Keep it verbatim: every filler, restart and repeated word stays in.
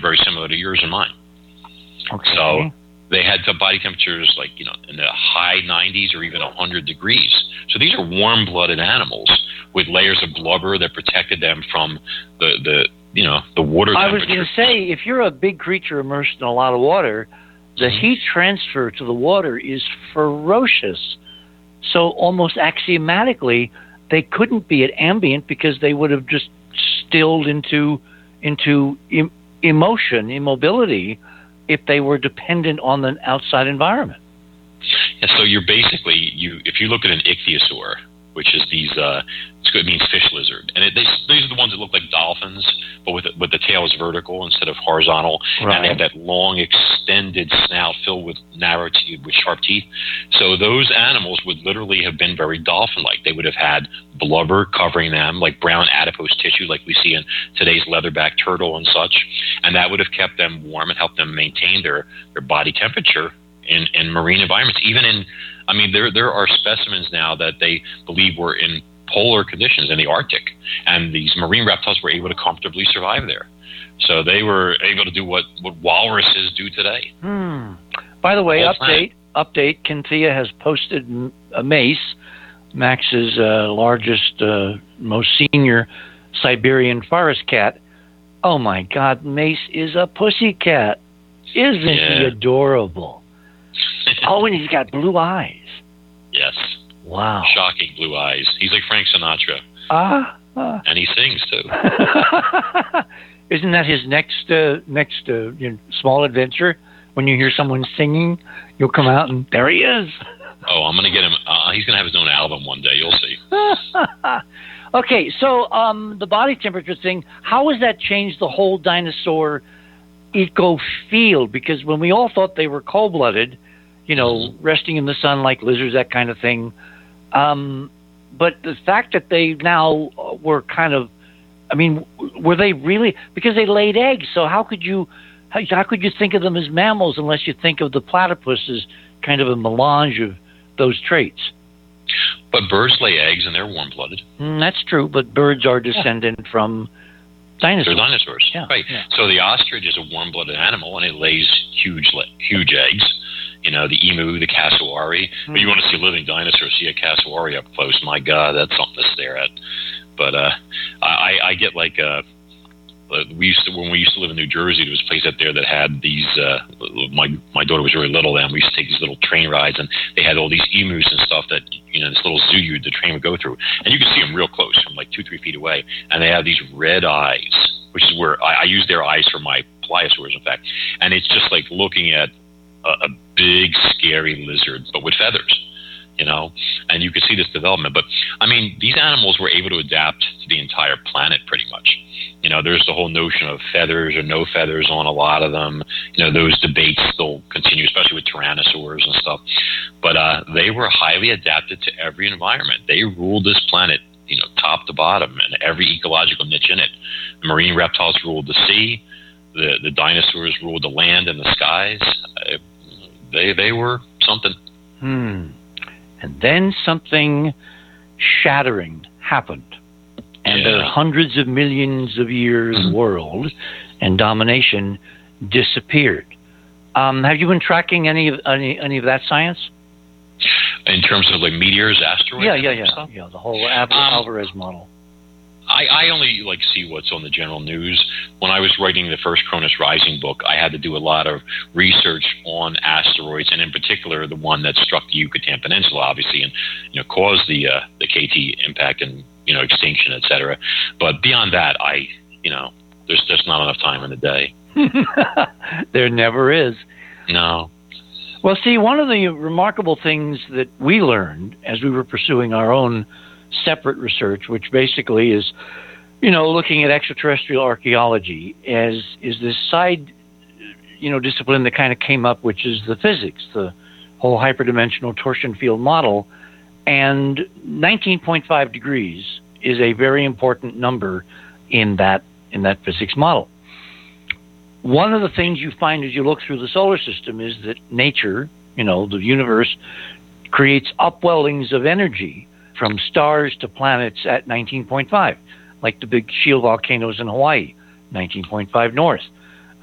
very similar to yours and mine. Okay. So they had the body temperatures like, you know, in the high nineties or even one hundred degrees. So these are warm-blooded animals with layers of blubber that protected them from the, the you know, the water I temperature. was going to say, if you're a big creature immersed in a lot of water, the mm-hmm. heat transfer to the water is ferocious. So almost axiomatically, they couldn't be at ambient because they would have just stilled into into em- emotion, immobility, if they were dependent on the outside environment. And so you're basically, you if you look at an ichthyosaur, which is these, uh, it means fish lizard, and it, they, these are the ones that look like dolphins, but with with the tail is vertical instead of horizontal, right. and they have that long extended snout filled with narrow teeth, with sharp teeth. So those animals would literally have been very dolphin-like. They would have had blubber covering them, like brown adipose tissue, like we see in today's leatherback turtle and such, and that would have kept them warm and helped them maintain their, their body temperature in, in marine environments. Even in, I mean, there there are specimens now that they believe were in polar conditions in the Arctic, and these marine reptiles were able to comfortably survive there. So they were able to do what, what walruses do today. Hmm. By the way, Whole update, planet. update, Kinthea has posted a mace, Max's uh, largest, uh, most senior Siberian forest cat. Oh my God, Mace is a pussy cat. Isn't yeah. he adorable? Oh, and he's got blue eyes. Yes. Wow. Shocking blue eyes. He's like Frank Sinatra. Ah. Uh, and he sings too. Isn't that his next uh, next uh, you know, small adventure? When you hear someone singing, you'll come out and there he is. Oh, I'm going to get him. Uh, he's going to have his own album one day. You'll see. Okay, so um, the body temperature thing, how has that changed the whole dinosaur eco field? Because when we all thought they were cold-blooded, you know, mm-hmm. resting in the sun like lizards, that kind of thing. Um, but the fact that they now were kind of, I mean, were they really, because they laid eggs, so how could you, how, how could you think of them as mammals unless you think of the platypus as kind of a melange of those traits? But birds lay eggs and they're warm-blooded. Mm, that's true, but birds are descendant yeah. from dinosaurs. They're dinosaurs, yeah. right. Yeah. So the ostrich is a warm-blooded animal and it lays huge, huge eggs. You know, the emu, the cassowary. Mm. But you want to see a living dinosaur, see a cassowary up close. My God, that's something to stare at. But uh, I, I get like, uh, we used to, when we used to live in New Jersey, there was a place out there that had these, uh, my my daughter was really little then, we used to take these little train rides, and they had all these emus and stuff that, you know, this little zoo you, the train would go through. And you could see them real close from like two, three feet away. And they have these red eyes, which is where I, I use their eyes for my pliosaurs, in fact. And it's just like looking at a, a big, scary lizard, but with feathers. You know, and you could see this development. But, I mean, these animals were able to adapt to the entire planet pretty much. You know, there's the whole notion of feathers or no feathers on a lot of them. You know, those debates still continue, especially with tyrannosaurs and stuff. But uh, they were highly adapted to every environment. They ruled this planet, you know, top to bottom, and every ecological niche in it. The marine reptiles ruled the sea. The, the dinosaurs ruled the land and the skies. Uh, they, they were something. Hmm. And then something shattering happened. And yeah. their hundreds of millions of years mm-hmm. world and domination disappeared. Um, have you been tracking any of any, any of that science? In terms of like meteors, asteroids? Yeah, yeah, yeah. Yeah, the whole Al- um, Alvarez model. I, I only like see what's on the general news. When I was writing the first Cronus Rising book, I had to do a lot of research on asteroids, and in particular the one that struck the Yucatan Peninsula, obviously, and you know caused the uh, the K T impact and you know extinction, et cetera. But beyond that, I you know there's just not enough time in the day. There never is. No. Well, see, one of the remarkable things that we learned as we were pursuing our own separate research, which basically is, you know, looking at extraterrestrial archaeology, as is this side, you know, discipline that kind of came up, which is the physics, the whole hyperdimensional torsion field model, and nineteen point five degrees is a very important number in that in that physics model. One of the things you find as you look through the solar system is that nature, you know, the universe, creates upwellings of energy from stars to planets at nineteen point five, like the big shield volcanoes in Hawaii, nineteen point five north.